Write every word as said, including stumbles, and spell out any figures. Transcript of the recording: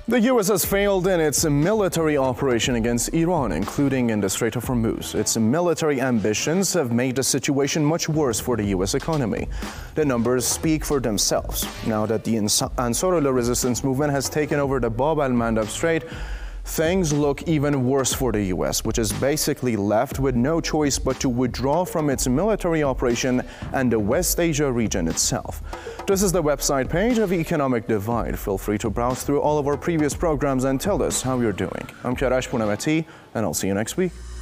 The U S has failed in its military operation against Iran, including in the Strait of Hormuz. Its military ambitions have made the situation much worse for the U S economy. The numbers speak for themselves. Now that the Ansarullah resistance movement has taken over the Bab al-Mandab Strait, things look even worse for the U S, which is basically left with no choice but to withdraw from its military operation and the West Asia region itself. This is the website page of Economic Divide. Feel free to browse through all of our previous programs and tell us how you're doing. I'm Karash Punamati, and I'll see you next week.